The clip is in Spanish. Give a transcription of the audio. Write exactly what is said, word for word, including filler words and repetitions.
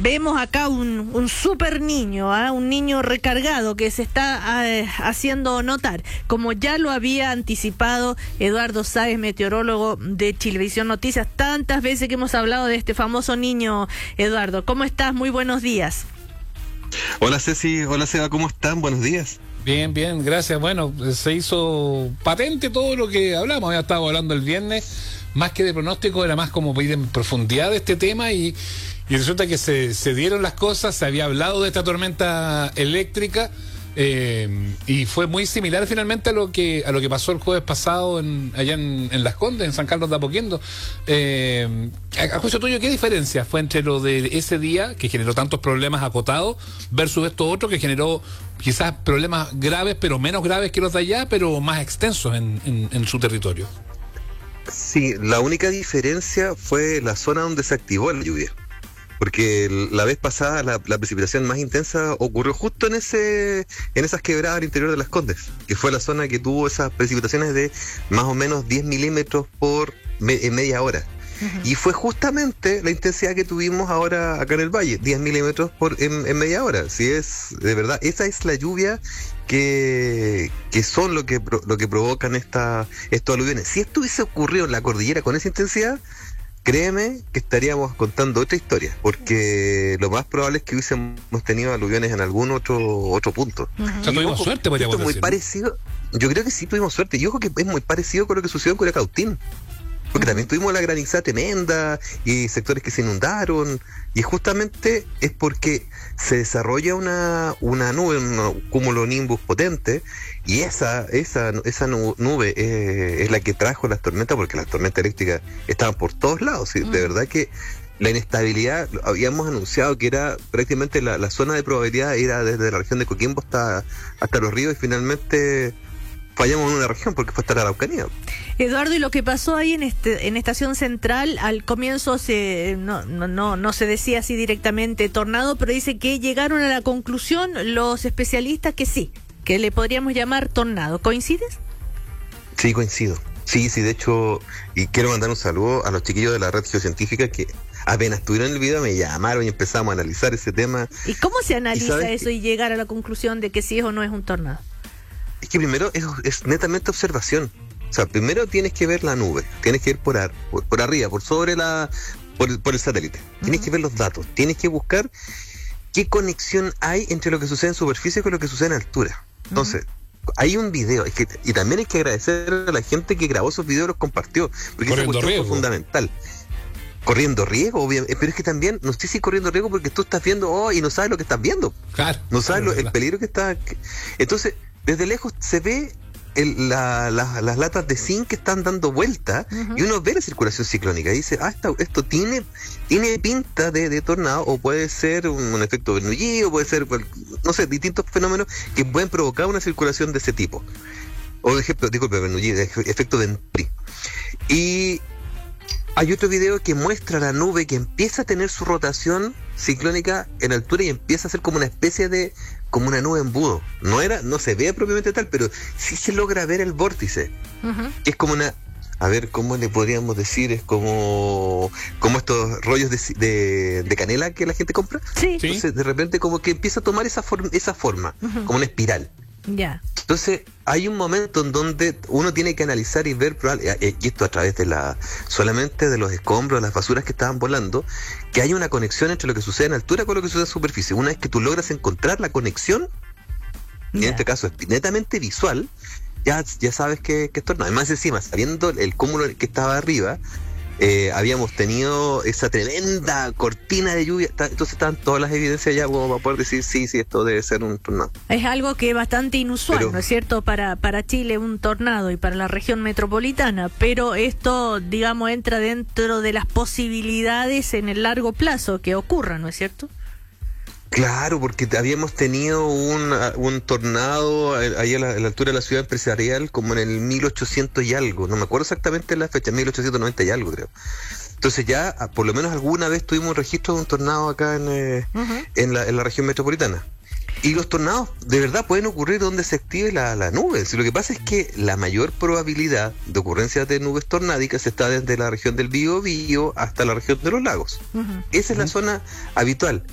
vemos acá un, un super niño, ¿eh? un niño recargado que se está eh, haciendo notar, como ya lo había anticipado Eduardo Sáez, meteorólogo de Chilevisión Noticias, tantas veces que hemos hablado de este famoso niño. Eduardo, ¿cómo estás? Muy buenos días. Hola Ceci, hola Seba, ¿cómo están? Buenos días. Bien, bien, gracias. Bueno, se hizo patente todo lo que hablamos, ya estábamos hablando el viernes, más que de pronóstico, era más como ir en profundidad de este tema y, y resulta que se, se dieron las cosas, se había hablado de esta tormenta eléctrica eh, y fue muy similar finalmente a lo que a lo que pasó el jueves pasado en, allá en, en Las Condes, en San Carlos de Apoquindo. Eh, a, a juicio tuyo, ¿qué diferencia fue entre lo de ese día, que generó tantos problemas acotados, versus esto otro que generó quizás problemas graves, pero menos graves que los de allá, pero más extensos en, en, en su territorio? Sí, la única diferencia fue la zona donde se activó la lluvia. Porque la vez pasada la, la precipitación más intensa ocurrió justo en ese en esas quebradas al interior de Las Condes, que fue la zona que tuvo esas precipitaciones de más o menos diez milímetros por me, en media hora. Uh-huh. Y fue justamente la intensidad que tuvimos ahora acá en el valle, diez milímetros por en, en media hora. Si es de verdad, esa es la lluvia que, que son lo que lo que provocan esta, estos aluviones. Si esto hubiese ocurrido en la cordillera con esa intensidad, créeme que estaríamos contando otra historia, porque lo más probable es que hubiésemos tenido aluviones en algún otro otro punto. Uh-huh. O sea, tuvimos suerte, podríamos decir. Es muy parecido, yo creo que sí tuvimos suerte, y ojo que es muy parecido con lo que sucedió en Curacautín, porque uh-huh. también tuvimos la granizada tremenda y sectores que se inundaron, y justamente es porque se desarrolla una una nube, un cúmulo nimbus potente, y esa esa esa nube eh, es la que trajo las tormentas, porque las tormentas eléctricas estaban por todos lados. ¿Sí? Mm. De verdad que la inestabilidad, habíamos anunciado que era prácticamente la, la zona de probabilidad era desde la región de Coquimbo hasta, hasta Los Ríos, y finalmente fallamos en una región porque fue hasta la Araucanía. Eduardo, y lo que pasó ahí en este en Estación Central, al comienzo se no no no, no se decía así directamente tornado, pero dice que llegaron a la conclusión los especialistas que sí, que le podríamos llamar tornado. ¿Coincides? Sí, coincido. Sí, sí, de hecho, y quiero mandar un saludo a los chiquillos de la red geocientífica que apenas tuvieron el video me llamaron y empezamos a analizar ese tema. ¿Y cómo se analiza ¿Y eso que... y llegar a la conclusión de que sí es o no es un tornado? Es que primero es, es netamente observación. O sea, primero tienes que ver la nube, tienes que ir por, ar, por, por arriba, por sobre la, por, por el satélite. Tienes uh-huh. que ver los datos, tienes que buscar qué conexión hay entre lo que sucede en superficie con lo que sucede en altura. Entonces, uh-huh. hay un video, es que, y también hay que agradecer a la gente que grabó esos videos y los compartió, porque esa cuestión fue fundamental. Corriendo riesgo, obviamente, pero es que también, no sé si corriendo riesgo porque tú estás viendo, oh, y no sabes lo que estás viendo. Claro. No sabes claro, lo, el peligro que está. Que, entonces, desde lejos se ve el, la, la, las latas de zinc que están dando vuelta, uh-huh. y uno ve la circulación ciclónica y dice, ah, esto, esto tiene tiene pinta de, de tornado, o puede ser un, un efecto Bernoulli, o puede ser, no sé, distintos fenómenos que pueden provocar una circulación de ese tipo. O de ejemplo, disculpe, Bernoulli, de efecto Venturi. Y hay otro video que muestra la nube que empieza a tener su rotación ciclónica en altura y empieza a ser como una especie de, como una nube embudo. No era, no se ve propiamente tal, pero sí se logra ver el vórtice. Uh-huh. Es como una, a ver, ¿cómo le podríamos decir? Es como, como estos rollos de, de, de canela que la gente compra. Sí. Entonces, de repente como que empieza a tomar esa, form, esa forma, uh-huh. como una espiral. Ya. Yeah. Entonces, hay un momento en donde uno tiene que analizar y ver, y esto a través de la, solamente de los escombros, las basuras que estaban volando, que hay una conexión entre lo que sucede en altura con lo que sucede en superficie. Una vez que tú logras encontrar la conexión, yeah. y en este caso es netamente visual, ya, ya sabes que, que esto no. Además, encima, sabiendo el cúmulo que estaba arriba, eh, habíamos tenido esa tremenda cortina de lluvia, entonces están todas las evidencias ya como para poder decir sí, sí, esto debe ser un tornado. Es algo que es bastante inusual, pero, ¿no es cierto? Para, para Chile un tornado y para la región metropolitana, pero esto, digamos, entra dentro de las posibilidades en el largo plazo que ocurra, ¿no es cierto? Claro, porque habíamos tenido un, un tornado ahí a la, a la altura de la ciudad empresarial como en el mil ochocientos y algo, no me acuerdo exactamente la fecha, mil ochocientos noventa y algo creo. Entonces ya, por lo menos alguna vez tuvimos un registro de un tornado acá en, eh, uh-huh. en, la, en la región metropolitana. Y los tornados de verdad pueden ocurrir donde se active la, la nube. Si lo que pasa es que la mayor probabilidad de ocurrencia de nubes tornádicas está desde la región del Biobío hasta la región de los lagos. Uh-huh. Esa es uh-huh. la zona habitual.